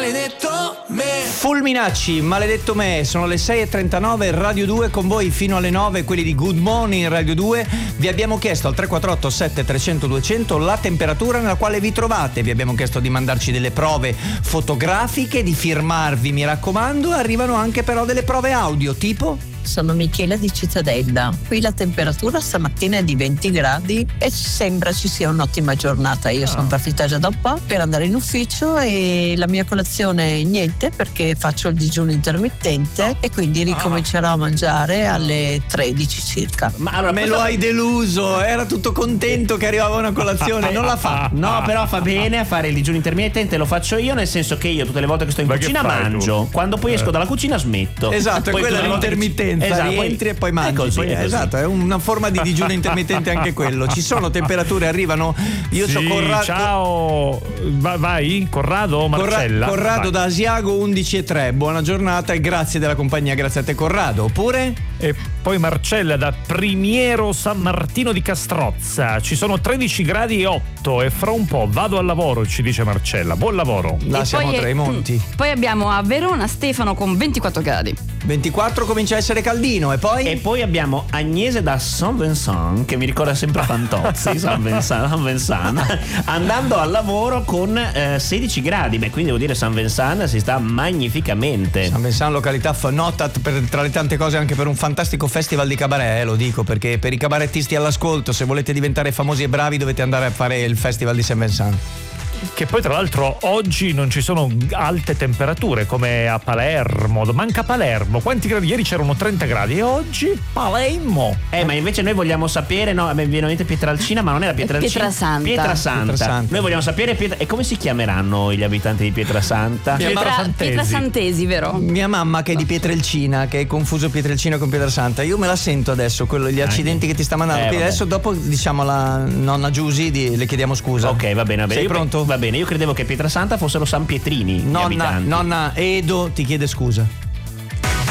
maledetto me. Fulminacci, maledetto me, sono le 6:39, Radio 2 con voi fino alle 9, quelli di Good Morning Radio 2. Vi abbiamo chiesto al 348 7300 200 la temperatura nella quale vi trovate, vi abbiamo chiesto di mandarci delle prove fotografiche, di firmarvi, mi raccomando. Arrivano anche però delle prove audio, tipo... Sono Michela di Cittadella. Qui la temperatura stamattina è di 20 gradi e sembra ci sia un'ottima giornata. Io sono partita già da un po' per andare in ufficio e la mia colazione niente, perché faccio il digiuno intermittente e quindi ricomincerò a mangiare alle 13 circa. Ma allora me lo hai deluso, era tutto contento che arrivava una colazione, non la fa. No, però fa bene a fare il digiuno intermittente, lo faccio io, nel senso che io tutte le volte che sto in cucina mangio, quando poi esco dalla cucina smetto. Esatto, poi è quella l'intermittenza. Esatto, rientri e poi mangi. È così, è così. Esatto, è una forma di digiuno intermittente anche quello. Ci sono temperature, arrivano. Io sì, c'ho Corrado. Ciao, vai, Corrado, Marcella. Corrado vai. da Asiago 11:03. Buona giornata e grazie della compagnia, grazie a te Corrado. Oppure? E poi Marcella da Primiero San Martino di Castrozza. Ci sono 13 gradi e 8 e fra un po' vado al lavoro, ci dice Marcella. Buon lavoro. Là E siamo poi tra i monti. Poi abbiamo a Verona Stefano con 24 gradi. 24 comincia a essere caldino e poi? E poi abbiamo Agnese da Saint-Vincent, che mi ricorda sempre Fantozzi, Saint-Vincent, andando al lavoro con 16 gradi. Beh, quindi devo dire Saint-Vincent si sta magnificamente. San Vincent, località nota tra le tante cose anche per un fantastico festival di cabaret, lo dico perché per i cabarettisti all'ascolto, se volete diventare famosi e bravi dovete andare a fare il festival di Saint Vincent. Che poi tra l'altro oggi non ci sono alte temperature come a Palermo, manca Palermo. Quanti gradi? Ieri c'erano 30 gradi e oggi Palermo. Ma invece noi vogliamo sapere, no, mi viene in mente Pietralcina, ma non era Pietralcina. Pietrasanta. Noi vogliamo sapere e come si chiameranno gli abitanti di Pietrasanta? Pietrasantesi, vero? Mia mamma che è di Pietrelcina, che è confuso Pietrelcina con Pietrasanta. Io me la sento adesso, gli accidenti che ti sta mandando. Quindi adesso dopo diciamo alla nonna Giusy le chiediamo scusa. Ok, va bene. Sei pronto? Va bene, io credevo che Pietrasanta fossero San Pietrini. Nonna Edo ti chiede scusa.